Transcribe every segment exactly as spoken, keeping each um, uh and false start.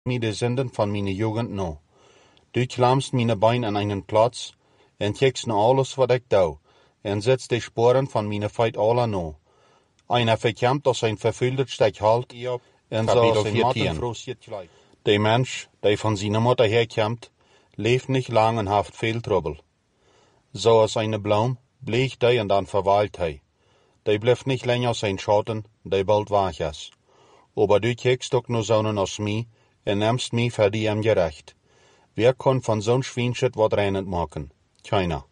mir de Sünden von meine Jugend no. Du klammst meine Beine an einen Platz, en checkst no alles wat ik dou, en setzt de Sporen von meine Feit alle no. Einer verkämmt aus ein verfülltet Steck halt, en so aus ein Mattenfrost gleich. De Mensch, der von seiner Mutter herkämmt, leeft nicht lang und haft viel Trouble. So als eine Blom, bleich die und dann verweilt hij. Die blijft nicht länger sein Schatten, die bald wach ist. Aber du kiekst ook nur zonen als mij, en nimmst mij für die hem gerecht. Wer kann von so'n Schweinschit wat reinend machen? Keiner.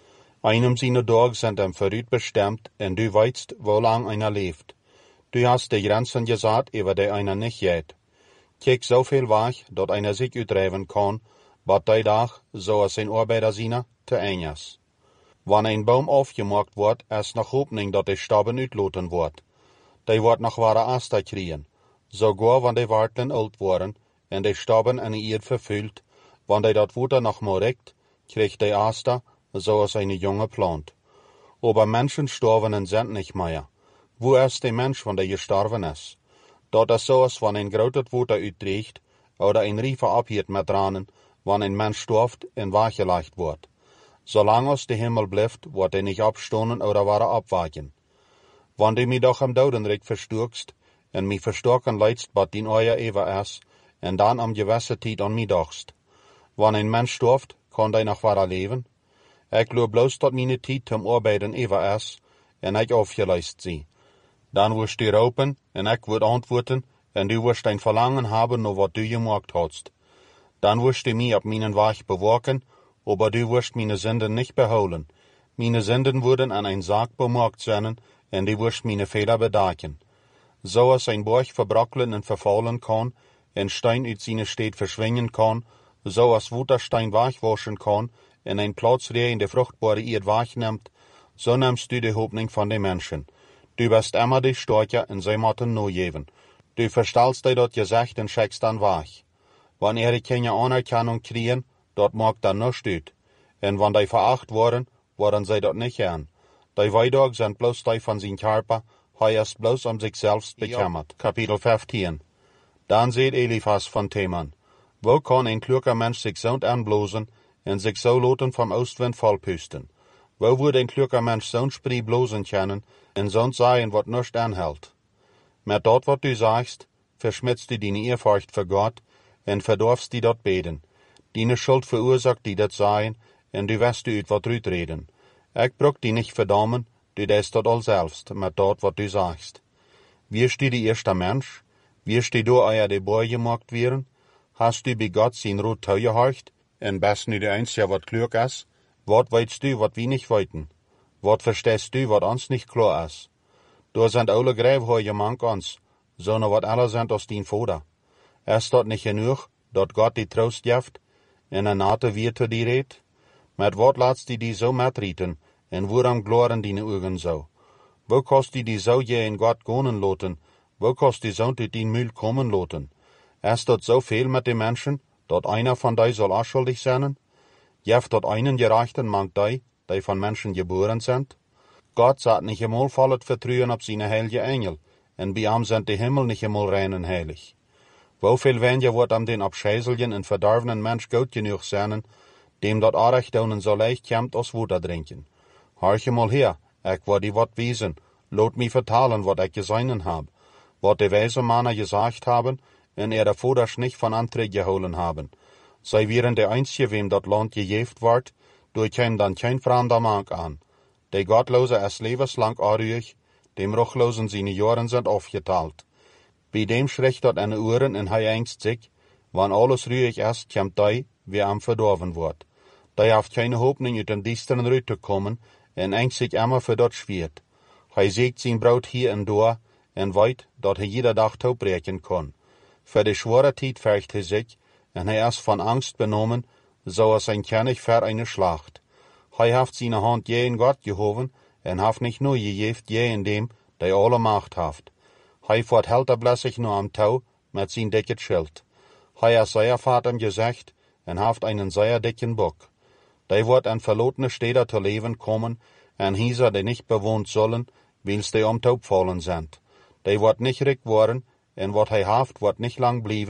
Einem seine Tage sind ihm verrückt bestimmt, en du weißt, wo lang einer lebt. Du hast die Grenzen gesagt, über die einer nicht geht. Kiek so viel wach, dat einer sich uitdrijven kann, wat die Dag, so als ein Arbeiter seiner, te eng is. Wann ein Baum aufgemacht wordt, is noch Hoffnung, dat de Staben uitloten wordt. Die wordt noch wahre Aster kriegen. Sogar wann die Wartlen alt worden, en de Staben in die Erd verfüllt, wann die dat Wutter noch mal regt, kriegt die Aster, so als eine junge Plant. Aber Menschen sterben sind nicht mehr. Wo ist der Mensch, wann der gestorben ist? Dat is so, als wann ein grotet Wutter uitdreigt, oder ein Riefer abhiert mit Tranen, wann ein Mensch stirbt en wachgeleicht wordt. Solange es der Himmel bleibt, wordt er nicht abstonen oder ware abwachen. Wann du mich doch am Dodenrecht versturkst, en mich verstorken leidst, bat din euer ewer is, en dann am gewisse Tijd an mich dachst. Wann ein Mensch stirbt, kann der noch ware leben? Ik loop bloß dat meine Tijd zum Arbeiten ewer is, en ik aufgeleist sie. Dann wirst du roepen, en ik word antworten, en du wirst ein Verlangen haben, no wat du gemacht hast. Dann wirst du mich ab meinen Weg bewaken, aber du wirst meine Sünden nicht beholen. Meine Sünden würden an ein Sarg bemerkt sein, en du wirst meine Fehler bedaken. So als ein Borg verbrockelen und verfallen kann, ein Stein uit seine Stedt verschwingen kann, so als Wutterstein wachwaschen kann, en ein Platz, der in der fruchtbare Erde wachnimmt, so nimmst du die Hoffnung von den Menschen. Du bist immer die Stärker und sie motten no geben. Du verstellst dir dort gesagt und schickst dann wach. Wann ihre keine Anerkennung kriegen, dort mag dann noch stüt. Und wenn die veracht worden, worden sie dort nicht gern. Die Weidog sind bloß die von sin Körper, er ist bloß um sich selbst bekämmert. Ja. Kapitel fünfzehn. Dann seht Eliphas von Theman. Wo kann ein kluger Mensch sich so anblosen und sich so loten vom Ostwind vollpüsten? Wo würde ein kluger Mensch so'n Spree blosen können und sonst sagen, wat nicht anhält? Mit dort, wat du sagst, verschmitzt du deine Ehrfurcht für Gott und verdorfst die dort beten. Deine Schuld verursacht die dat sagen, und du wirst du uit wat reden. Ich brauch die nicht verdammen, du des dort all selbst, mit dort, wat du sagst. Wirst du die erste Mensch? Wirst du do euer de Boy gemacht werden? Hast du bei Gott sein Rot teugehorcht? Und bist du der Einzige, wat klug is? Wat weißt du, wat wir nicht weiten? Wat verstehst du, wat uns nicht klar is? Da sind alle Gräbheuer mank uns, sondern wat alle sind aus din Vater. Ist dort nicht genug, dort Gott die Trost jaft, en een nate weer te die reed? Met wat laatst die die so metrieten, en woran gloren die Augen so? Wo kost die die so je in Gott gonen loten? Wo kost die so uit die Mühl kommen loten? Ist dort so viel mit den Menschen, dort einer von die soll schuldig sein? Jeft dort einen gerechten mank die, die von Menschen geboren sind? Gott sagt nicht einmal vollet Vertrauen auf seine heilige Engel, en bei ihm sind die Himmel nicht einmal rein und heilig. Woveel weniger wordt am den abscheiseljen en verdarvenen Mensch gut genug zijn, dem dat aardig doen so leicht komt als Water drinken. Horche mal her, ik word die wat wiesen, laat mich vertalen, wat ik gesehen hab, wat de weise Männer gesagt haben, en er der Voders nicht von Anträge geholen haben. Sei wären der Einzige, wem dat Land gejeft ward, durch käm dann kein fremder Mank an. Der Gottlose ist lebenslang arruig, dem Ruchlosen seine Jahren sind aufgeteilt. Bei dem schrecht dort eine Uhren en hij ängst sich, wann alles ruhig ist, kommt die, wie am verdorven wird. Die haft keine Hoffnung, uit den düsteren Rüt zu kommen, en ängst sich immer für dort schwert. Hij sägt sein Brot hier und da, en weit, dat hij jeder Tag taubrechen kann. Für die schwere Zeit fürcht hij sich, en hij ist von Angst benommen, so als ein König für eine Schlacht. Hij haft seine Hand je in Gott gehoven, en haft nicht nur gejeft je in dem, der alle Macht haft. Hij fort helterblässig nur am Tau mit sein dicket Schild. Hij ist sehr Vater gesagt, en haft einen sehr dicken Bock. Die wird an verlotene Städte zu leben kommen, an Häuser, die nicht bewohnt sollen, weil's die um Taub fallen sind. Die wird nicht rik worden, en wat hij haft, wird nicht lang blieben,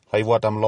Hij wordt am